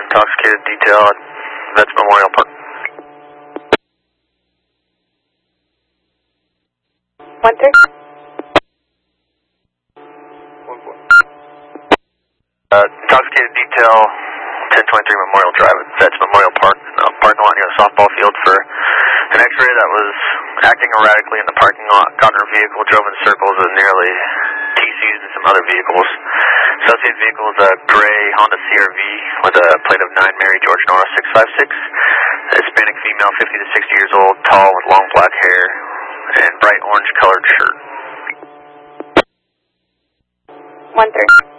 intoxicated detail at Vets Memorial Park. 1-3. 1-4. Intoxicated detail, 1023 Memorial Drive at Vets Memorial Park, parking lot near the softball field for an X-ray that was acting erratically in the parking lot. Got in her vehicle, drove in circles and nearly TC'd and some other vehicles. Associated vehicle is a gray Honda CRV with a plate of 9 Mary George Nora 656. Hispanic female, 50 to 60 years old, tall with long black hair and bright orange colored shirt. 1-3.